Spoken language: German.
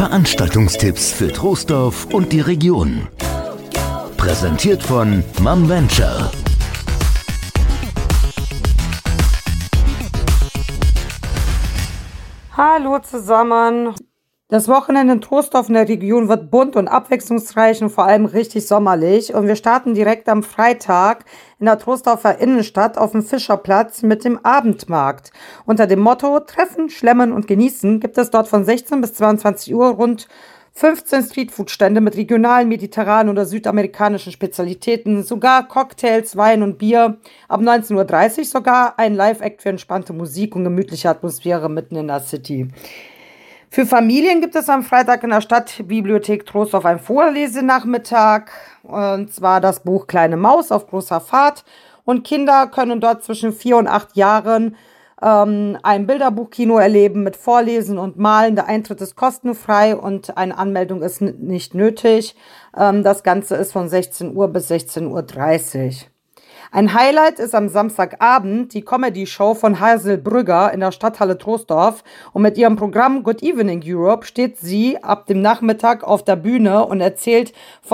Veranstaltungstipps für Troisdorf und die Region. Präsentiert von MumVenture. Hallo zusammen. Das Wochenende in Troisdorf in der Region wird bunt und abwechslungsreich und vor allem richtig sommerlich. Und wir starten direkt am Freitag in der Troisdorfer Innenstadt auf dem Fischerplatz mit dem Abendmarkt. Unter dem Motto Treffen, Schlemmen und Genießen gibt es dort von 16 bis 22 Uhr rund 15 Streetfood-Stände mit regionalen, mediterranen oder südamerikanischen Spezialitäten, sogar Cocktails, Wein und Bier. Ab 19:30 Uhr sogar ein Live-Act für entspannte Musik und gemütliche Atmosphäre mitten in der City. Für Familien gibt es am Freitag in der Stadtbibliothek Troisdorf einen Vorlesenachmittag, und zwar das Buch Kleine Maus auf großer Fahrt. Und Kinder können dort zwischen 4 und 8 Jahren ein Bilderbuchkino erleben mit Vorlesen und Malen. Der Eintritt ist kostenfrei und eine Anmeldung ist nicht nötig. Das Ganze ist von 16 Uhr bis 16:30 Uhr. Ein Highlight ist am Samstagabend die Comedy-Show von Hazel Brügger in der Stadthalle Troisdorf. Und mit ihrem Programm Good Evening Europe steht sie ab dem Nachmittag auf der Bühne und erzählt von